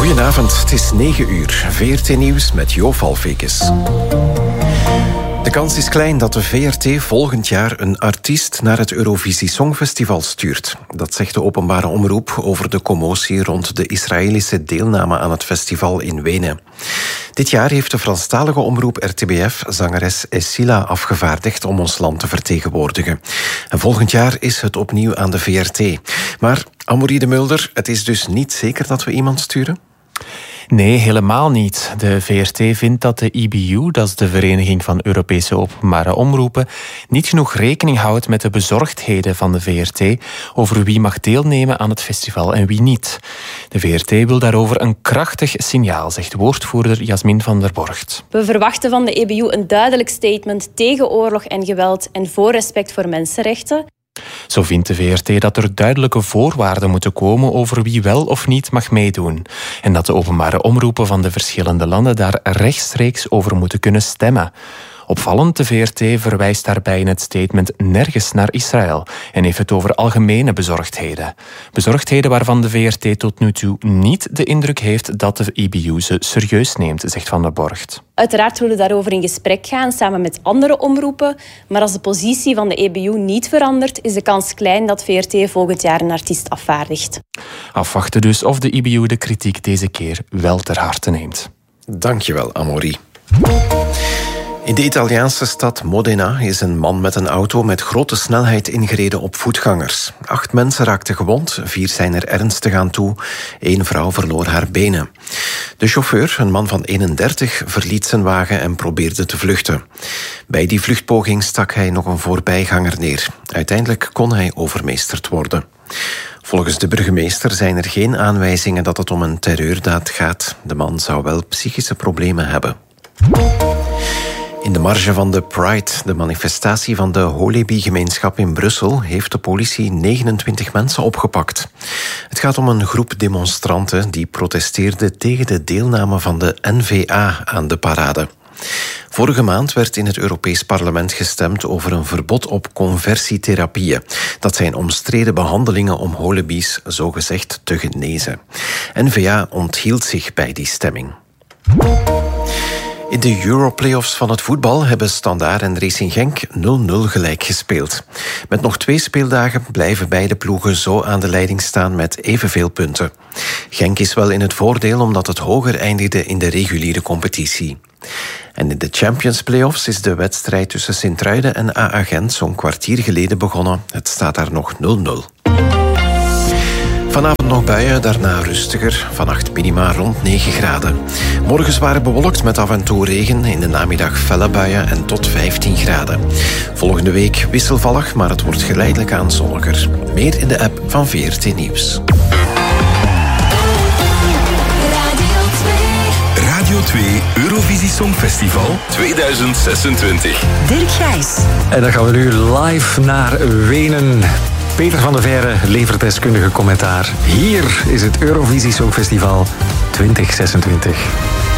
Goedenavond, het is 9 uur. VRT Nieuws met Jo Valfekes. De kans is klein dat de VRT volgend jaar een artiest naar het Eurovisie Songfestival stuurt. Dat zegt de openbare omroep over de commotie rond de Israëlische deelname aan het festival in Wenen. Dit jaar heeft de Franstalige omroep RTBF zangeres Essila afgevaardigd om ons land te vertegenwoordigen. En volgend jaar is het opnieuw aan de VRT. Maar Amaury de Mulder, het is dus niet zeker dat we iemand sturen? Nee, helemaal niet. De VRT vindt dat de EBU, dat is de Vereniging van Europese Openbare Omroepen, niet genoeg rekening houdt met de bezorgdheden van de VRT over wie mag deelnemen aan het festival en wie niet. De VRT wil daarover een krachtig signaal, zegt woordvoerder Jasmin van der Borgt. We verwachten van de EBU een duidelijk statement tegen oorlog en geweld en voor respect voor mensenrechten. Zo vindt de VRT dat er duidelijke voorwaarden moeten komen over wie wel of niet mag meedoen. En dat de openbare omroepen van de verschillende landen daar rechtstreeks over moeten kunnen stemmen. Opvallend, de VRT verwijst daarbij in het statement nergens naar Israël en heeft het over algemene bezorgdheden. Bezorgdheden waarvan de VRT tot nu toe niet de indruk heeft dat de EBU ze serieus neemt, zegt Van der Borgt. Uiteraard willen we daarover in gesprek gaan, samen met andere omroepen. Maar als de positie van de EBU niet verandert, is de kans klein dat VRT volgend jaar een artiest afvaardigt. Afwachten dus of de EBU de kritiek deze keer wel ter harte neemt. Dankjewel, Amaury. In de Italiaanse stad Modena is een man met een auto met grote snelheid ingereden op voetgangers. 8 mensen raakten gewond, 4 zijn er ernstig aan toe. 1 vrouw verloor haar benen. De chauffeur, een man van 31, verliet zijn wagen en probeerde te vluchten. Bij die vluchtpoging stak hij nog een voorbijganger neer. Uiteindelijk kon hij overmeesterd worden. Volgens de burgemeester zijn er geen aanwijzingen dat het om een terreurdaad gaat. De man zou wel psychische problemen hebben. In de marge van de Pride, de manifestatie van de Holebi-gemeenschap in Brussel, heeft de politie 29 mensen opgepakt. Het gaat om een groep demonstranten die protesteerden tegen de deelname van de N-VA aan de parade. Vorige maand werd in het Europees Parlement gestemd over een verbod op conversietherapieën. Dat zijn omstreden behandelingen om holebi's zogezegd te genezen. N-VA onthield zich bij die stemming. In de Europlayoffs van het voetbal hebben Standaard en Racing Genk 0-0 gelijk gespeeld. Met nog 2 speeldagen blijven beide ploegen zo aan de leiding staan met evenveel punten. Genk is wel in het voordeel omdat het hoger eindigde in de reguliere competitie. En in de Champions Playoffs is de wedstrijd tussen Sint-Truiden en AA Gent zo'n kwartier geleden begonnen. Het staat daar nog 0-0. Vanavond nog buien, daarna rustiger. Vannacht minima rond 9 graden. Morgen zwaar bewolkt met af en toe regen. In de namiddag felle buien en tot 15 graden. Volgende week wisselvallig, maar het wordt geleidelijk aan zonniger. Meer in de app van VRT Nieuws. Radio 2 Eurovisie Songfestival 2026. Dirk Gijs. En dan gaan we nu live naar Wenen. Peter van der Veire levert deskundige commentaar. Hier is het Eurovisie Songfestival 2026.